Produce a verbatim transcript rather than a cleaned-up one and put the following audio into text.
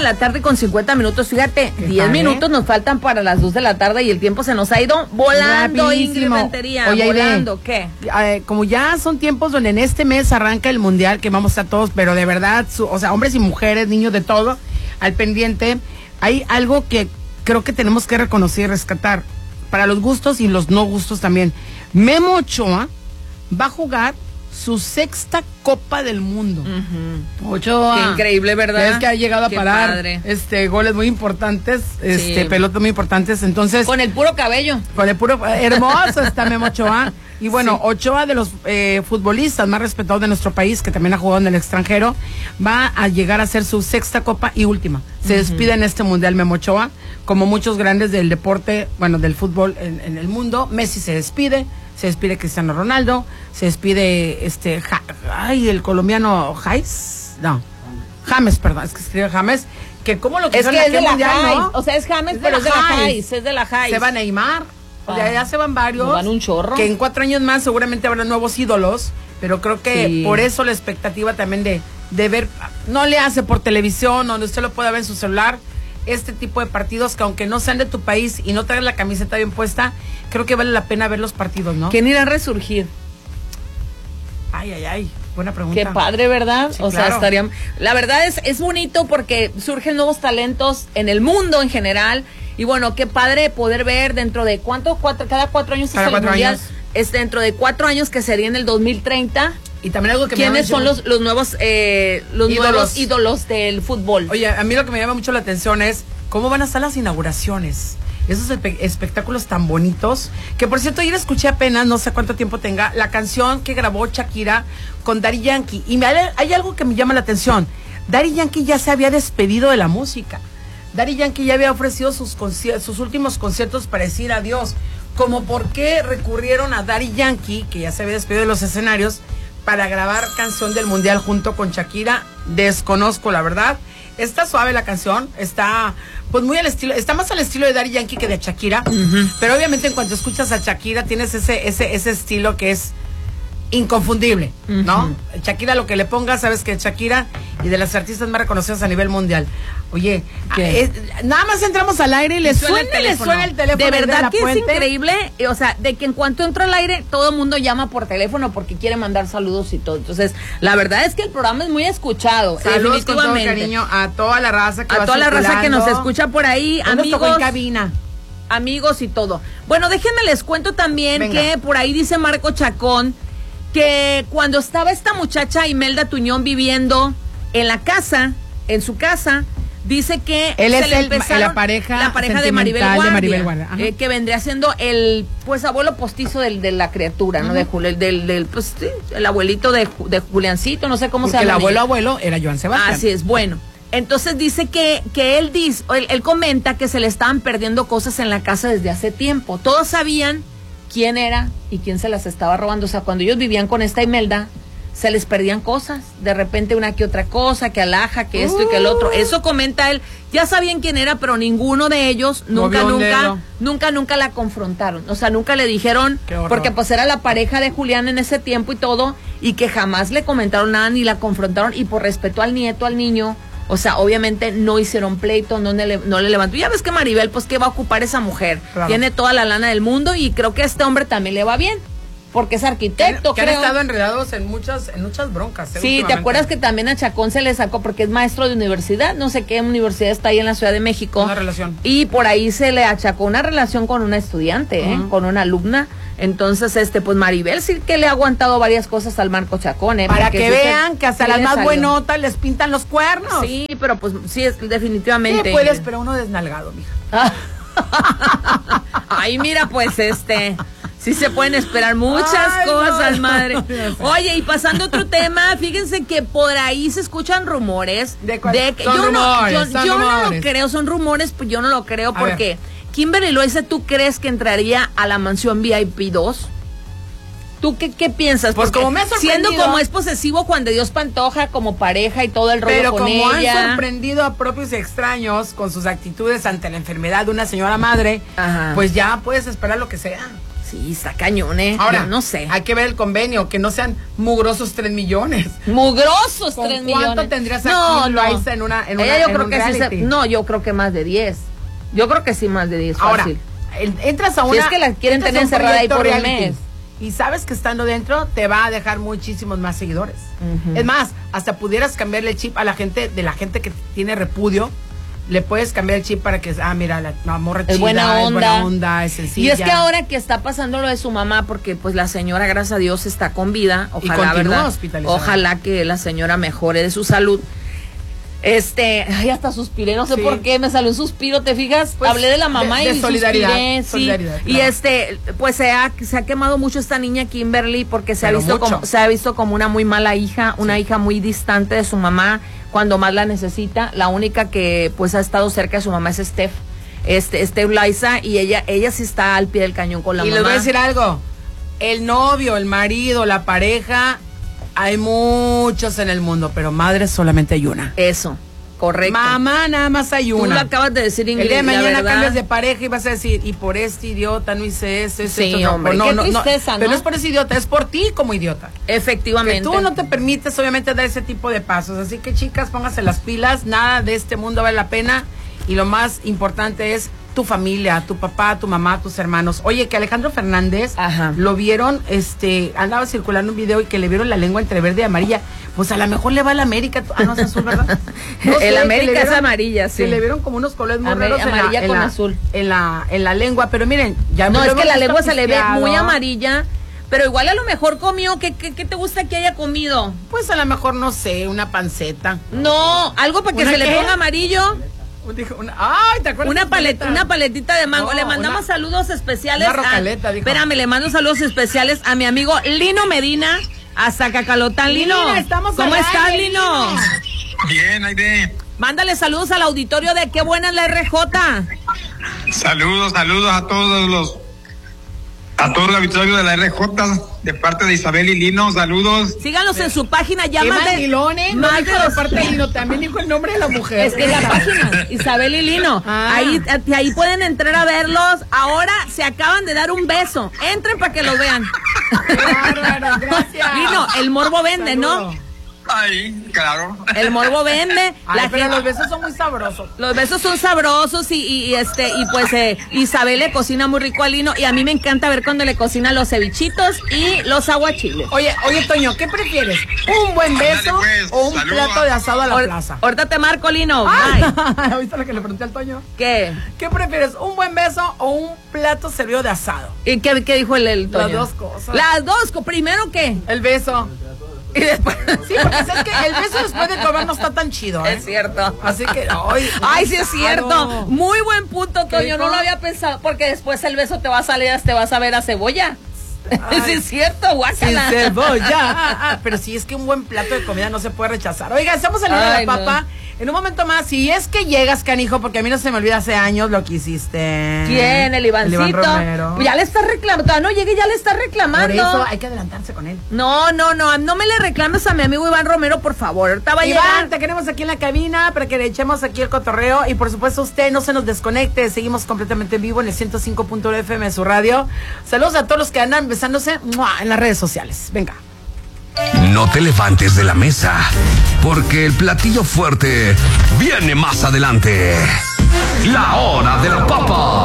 de la tarde con cincuenta minutos. Fíjate, diez minutos nos faltan para las dos de la tarde y el tiempo se nos ha ido volando, Ingrid Rentería. Oye, volando, ¿qué? Eh, como ya son tiempos donde en este mes arranca el mundial, que vamos a todos, pero de verdad, su, o sea, hombres y mujeres, niños de todo, al pendiente, hay algo que creo que tenemos que reconocer y rescatar, para los gustos y los no gustos también. Memo Ochoa va a jugar su sexta Copa del Mundo. Uh-huh. Ochoa. Qué increíble, ¿verdad? Es que ha llegado a Qué parar padre. este goles muy importantes, este sí. pelotas muy importantes, entonces con el puro cabello. Con el puro hermoso está Memo Ochoa. Y bueno, sí. Ochoa, de los eh, futbolistas más respetados de nuestro país, que también ha jugado en el extranjero, va a llegar a ser su sexta Copa y última. Se uh-huh. despide en este mundial Memo Ochoa, como muchos grandes del deporte, bueno, del fútbol en, en el mundo. Messi se despide, se despide Cristiano Ronaldo, se despide este, ja, ay, el colombiano Jais, no, James, perdón, es que escribe James, que como lo que es que es de la Jais, ¿no? O sea, es James, es pero es de la Jais, es de la Jais. Se va Neymar. O sea, ya se van varios. Van un chorro. Que en cuatro años más seguramente habrá nuevos ídolos. Pero creo que sí. por eso la expectativa también de, de ver. No le hace por televisión, donde usted lo pueda ver en su celular. Este tipo de partidos que, aunque no sean de tu país y no traigan la camiseta bien puesta, creo que vale la pena ver los partidos, ¿no? ¿Quién irá a resurgir? Ay, ay, ay. Buena pregunta. Qué padre, ¿verdad? Sí, o claro. sea, estaría. La verdad es, es bonito porque surgen nuevos talentos en el mundo en general. Y bueno, qué padre poder ver dentro de cuánto, cuatro, cada cuatro años cada es el cuatro mundial. Años. Es dentro de cuatro años que sería en el dos mil treinta. Y también algo que me ¿Quiénes son los, los nuevos eh, los ídolos. nuevos ídolos del fútbol? Oye, a mí lo que me llama mucho la atención es cómo van a estar las inauguraciones. Esos espe- espectáculos tan bonitos. Que por cierto, ayer escuché apenas, no sé cuánto tiempo tenga, la canción que grabó Shakira con Daddy Yankee. Y me, hay algo que me llama la atención. Daddy Yankee ya se había despedido de la música. Daddy Yankee ya había ofrecido sus, conci- sus últimos conciertos para decir adiós. Como por qué recurrieron a Daddy Yankee, que ya se había despedido de los escenarios, para grabar canción del mundial junto con Shakira, desconozco la verdad. Está suave la canción, está pues muy al estilo, está más al estilo de Daddy Yankee que de Shakira, uh-huh. pero obviamente en cuanto escuchas a Shakira tienes ese ese ese estilo que es inconfundible, uh-huh. ¿no? Shakira, lo que le ponga, sabes que es Shakira, y de las artistas más reconocidas a nivel mundial. Oye, es, nada más entramos al aire y le suena, suena y le suena el teléfono. De verdad de que Puente. Es increíble, o sea, de que en cuanto entra al aire, todo el mundo llama por teléfono porque quiere mandar saludos y todo. Entonces, la verdad es que el programa es muy escuchado. Saludos con todo cariño a toda la raza que a va toda la raza que nos escucha por ahí, amigos. Tocó en cabina. Amigos y todo. Bueno, déjenme les cuento también Venga. que por ahí dice Marco Chacón que cuando estaba esta muchacha Imelda Tuñón viviendo en la casa, en su casa, dice que él se es le el, empezaron, la pareja, la pareja de Maribel Guardia, de Maribel Guardia. Eh, que vendría siendo el pues abuelo postizo del, de la criatura, uh-huh. ¿no? De Jul, del, del pues sí, el abuelito de, de Juliancito, no sé cómo Porque se llama. el abuelo abuelo era Joan Sebastián. Así es, bueno. Entonces dice que, que él dice, él, él comenta que se le estaban perdiendo cosas en la casa desde hace tiempo. Todos sabían quién era y quién se las estaba robando. O sea, cuando ellos vivían con esta Imelda, se les perdían cosas. De repente una que otra cosa, que alhaja, que esto uh. y que el otro. Eso comenta él. Ya sabían quién era, pero ninguno de ellos nunca, nunca, nunca, nunca la confrontaron. O sea, nunca le dijeron, porque pues era la pareja de Julián en ese tiempo y todo, y que jamás le comentaron nada ni la confrontaron. Y por respeto al nieto, al niño, o sea, obviamente no hicieron pleito, no le, no le levantó. Ya ves que Maribel, pues, ¿qué va a ocupar esa mujer? Claro. Tiene toda la lana del mundo y creo que a este hombre también le va bien, porque es arquitecto, que creo. han estado enredados en muchas, en muchas broncas. ¿eh? Sí, ¿te acuerdas que también a Chacón se le sacó porque es maestro de universidad? No sé qué universidad está ahí en la Ciudad de México. Una relación. Y por ahí se le achacó una relación con una estudiante, uh-huh. ¿eh? Con una alumna. Entonces, este, pues Maribel sí que le ha aguantado varias cosas al Marco Chacón, ¿eh? Para que sí vean se, que hasta sí las más salió. buenotas les pintan los cuernos. Sí, pero pues sí, es definitivamente. Sí puedes, pero uno desnalgado, mija. Ay, mira, pues este... Sí se pueden esperar muchas Ay, cosas, no, madre. No, no, Oye, y pasando a otro tema, fíjense que por ahí se escuchan rumores de, de que son yo, rumores, no, yo, son yo rumores. no lo creo, son rumores, pues yo no lo creo a porque ver. Kimberly Loaiza, ¿tú crees que entraría a la mansión V I P dos? ¿Tú qué, qué piensas? Pues porque como me ha sorprendido. Siendo como es posesivo Juan de Dios Pantoja como pareja y todo el rollo pero con como ella. han sorprendido a propios y extraños con sus actitudes ante la enfermedad de una señora madre, Ajá. pues ya puedes esperar lo que sea. Sí, está cañón, ¿eh? Ahora, Yo no sé. hay que ver el convenio, que no sean mugrosos tres millones. Mugrosos ¿Con tres cuánto millones. tendrías no, aquí no. Loaiza en una en Ella una, yo en creo un que sí se, reality? no, yo creo que más de diez. Yo creo que sí más de diez, Ahora, fácil. el- entras a una... Si es que la quieren entras tener a un encerrada ahí proyecto por un reality, mes. Y sabes que estando dentro te va a dejar muchísimos más seguidores. Ujú. Es más, hasta pudieras cambiarle el chip a la gente, de la gente que tiene repudio, le puedes cambiar el chip para que, ah, mira, la, la morra Es chida, buena onda. es buena onda, es sencilla. Y es que ahora que está pasando lo de su mamá, porque pues la señora, gracias a Dios, está con vida. Ojalá, continúa ¿verdad? hospitalizada. Ojalá que la señora mejore de su salud. Este, ay, hasta suspiré, no sé Sí. por qué, me salió un suspiro, ¿te fijas? Pues, Hablé de la mamá de- de y solidaridad, suspiré, sí. solidaridad, Y claro. este, pues se ha, se ha quemado mucho esta niña Kimberly porque se ha Pero visto mucho. como, se ha visto como una muy mala hija, una hija muy distante de su mamá cuando más la necesita. La única que pues ha estado cerca de su mamá es Steph. Este, Steph Liza, y ella, ella sí está al pie del cañón con la y mamá. les voy a decir algo, el novio, el marido, la pareja, hay muchos en el mundo, pero madre solamente hay una. Eso, correcto. Mamá nada más hay Tú una. lo acabas de decir, Ingrid. El día de la mañana verdad. cambias de pareja y vas a decir, y por este idiota no hice esto, esto, Sí, esto, no. hombre, no, qué no, no, tristeza, Pero ¿no? no es por ese idiota, es por ti como idiota. Efectivamente. Que tú no te permites, obviamente, dar ese tipo de pasos. Así que, chicas, pónganse las pilas. Nada de este mundo vale la pena. Y lo más importante es tu familia, tu papá, tu mamá, tus hermanos. Oye, que Alejandro Fernández Ajá. lo vieron, este, andaba circulando un video y que le vieron la lengua entre verde y amarilla. Pues a lo mejor le va a la América. Ah, no, es azul, ¿verdad? No sé, El que América le es vieron- amarilla, sí. Que le vieron como unos colores muy Ame- raros en la- amarilla en con la- azul. En la, en la lengua. Pero miren, ya No, lo es hemos que la visto lengua se le ve pisteado. muy amarilla, pero igual a lo mejor comió. ¿Qué, qué, qué te gusta que haya comido? Pues a lo mejor, no sé, una panceta. No, algo para que ¿Una se le qué? ponga amarillo. Dijo una, ay, ¿te acuerdas? Una de paleta, una paletita de mango. No, le mandamos una- saludos especiales. una rocaleta, a, dijo. Espérame, le mando saludos especiales a mi amigo Lino Medina, hasta Cacalotán. Lino, Lina, estamos ¿cómo al estás, aire, Lino? Lino. Bien, Aide. Mándale saludos al auditorio de Qué Buena es la R J. Saludos, saludos a todos los, a todo el auditorio de la R J, de parte de Isabel y Lino, saludos. Síganos en su página, ya Qué más de- mandilón, ¿eh? No más dijo de la dos- parte de Lino, también dijo el nombre de la mujer. Es que la página, Isabel y Lino. Ah. Ahí, ahí pueden entrar a verlos. Ahora se acaban de dar un beso. Entren para que los vean. Qué bárbaro, gracias. Lino, el morbo vende, Saludo. ¿no? Ay, claro. El morbo vende. Ay, la pero gente- los besos son muy sabrosos. Los besos son sabrosos y, y, y, este y pues eh, Isabel le cocina muy rico a Lino y a mí me encanta ver cuando le cocina los cevichitos y los aguachiles. Oye, oye, Toño, ¿qué prefieres? ¿Un buen beso Ándale, pues, o un saludos. plato de asado a la Ahor- plaza? Ahorita te marco, Lino. Ay, Bye. ¿viste lo que le pregunté al Toño? ¿Qué? ¿Qué prefieres? ¿Un buen beso o un plato servido de asado? ¿Y qué, qué dijo el, el Las Toño? dos cosas. Las dos. co- ¿Primero qué? El beso. Y después. Sí, porque sabes que el beso después de comer no está tan chido, ¿eh? Es cierto. Así que, ay, Ay, sí es cierto. claro. Muy buen punto, ¿Qué Toño. dijo? No lo había pensado. Porque después el beso te va a salir, te vas a ver a cebolla. Ay. Sí es cierto, Sin guácala. cebolla. Ah, ah, pero sí es que un buen plato de comida no se puede rechazar. Oiga, estamos saliendo de Ay, la no. papa. En un momento más, si es que llegas, canijo, porque a mí no se me olvida hace años lo que hiciste. ¿Quién? El Ivancito. El Iván Romero. Ya le está reclamando. No llegue, ya le está reclamando. Por eso hay que adelantarse con él. No, no, no, no me le reclames a mi amigo Iván Romero, por favor. Ahorita va a Iván, llegar. te queremos aquí en la cabina para que le echemos aquí el cotorreo. Y por supuesto, usted no se nos desconecte. Seguimos completamente en vivo en el ciento cinco punto uno F M de su radio. Saludos a todos los que andan besándose ¡mua! En las redes sociales. Venga. No te levantes de la mesa, porque el platillo fuerte viene más adelante. La hora de la papa.